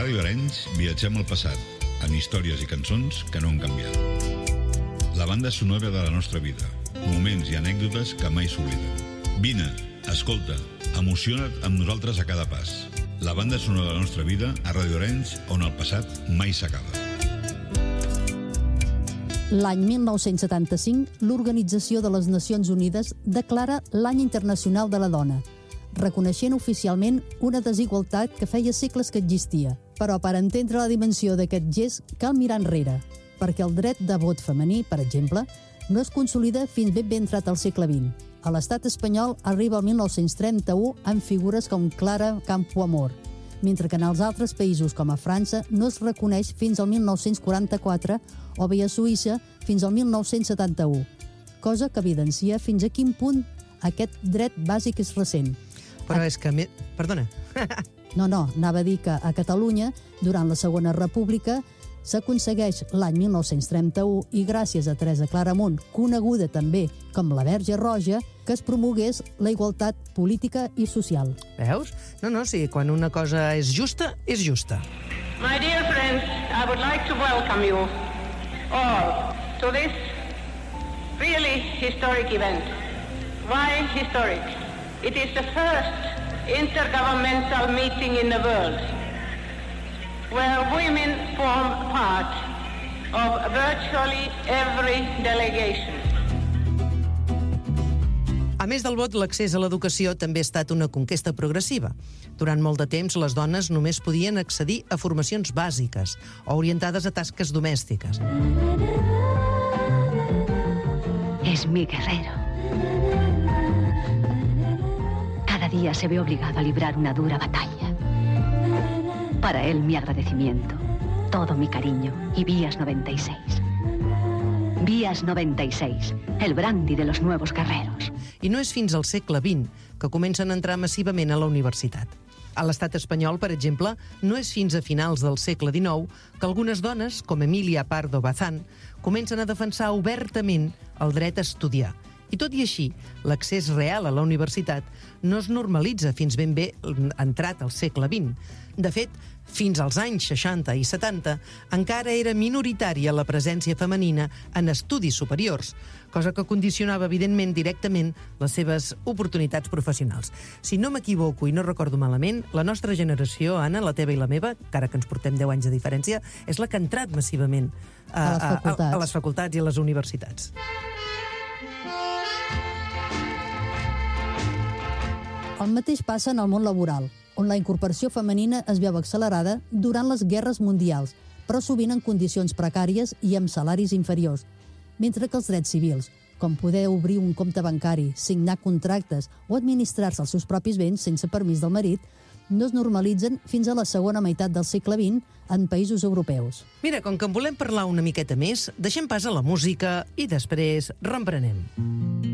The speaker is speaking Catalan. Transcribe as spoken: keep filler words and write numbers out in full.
Ràdio Arenys viatgem al passat, amb històries i cançons que no han canviat. La banda sonora de la nostra vida, moments i anècdotes que mai s'obliden. Vine, escolta, emociona't amb nosaltres a cada pas. La banda sonora de la nostra vida a Ràdio Arenys, on el passat mai s'acaba. L'any mil nou-cents setanta-cinc, l'Organització de les Nacions Unides declara l'Any Internacional de la Dona, reconeixent oficialment una desigualtat que feia segles que existia. Però per entendre la dimensió d'aquest gest cal mirar enrere, perquè el dret de vot femení, per exemple, no es consolida fins ben bé entrat al segle vint. A l'estat espanyol arriba el mil nou-cents trenta-u amb figures com Clara Campoamor, mentre que en els altres països com a França no es reconeix fins al mil nou-cents quaranta-quatre o bé a Suïssa fins al mil nou-cents setanta-u, cosa que evidencia fins a quin punt aquest dret bàsic és recent. Però és que... Me... Perdona. No, no, anava a dir que a Catalunya, durant la Segona República, s'aconsegueix l'any mil nou-cents trenta-u i gràcies a Teresa Claramunt, coneguda també com la Verge Roja, que es promogués la igualtat política i social. Veus? No, no, sí, quan una cosa és justa, és justa. My dear friends, I would like to welcome you all to this really historic event. Why historic? It is the first intergovernmental meeting in the world where women form part of virtually every delegation. A més del vot, l'accés a l'educació també ha estat una conquesta progressiva. Durant molt de temps, les dones només podien accedir a formacions bàsiques o orientades a tasques domèstiques. Es mi guerrero. Cada día se ve obligado a librar una dura batalla. Para él mi agradecimiento, todo mi cariño y Vías noventa y seis. Vías noventa y seis, el brandy de los nuevos guerreros. I no és fins al segle vint que comencen a entrar massivament a la universitat. A l'estat espanyol, per exemple, no és fins a finals del segle dinou que algunes dones, com Emilia Pardo Bazán, comencen a defensar obertament el dret a estudiar. I tot i així, l'accés real a la universitat no es normalitza fins ben bé entrat al segle vint. De fet, fins als anys seixanta i setanta encara era minoritària la presència femenina en estudis superiors, cosa que condicionava, evidentment, directament les seves oportunitats professionals. Si no m'equivoco i no recordo malament, la nostra generació, Anna, la teva i la meva, encara que ens portem deu anys de diferència, és la que ha entrat massivament a, a, les, facultats. a, a les facultats i a les universitats. El mateix passa en el món laboral, on la incorporació femenina es veu accelerada durant les guerres mundials, però sovint en condicions precàries i amb salaris inferiors, mentre que els drets civils, com poder obrir un compte bancari, signar contractes o administrar-se els seus propis béns sense permís del marit, no es normalitzen fins a la segona meitat del segle vint en països europeus. Mira, com que en volem parlar una miqueta més, deixem pas a la música i després reemprenem.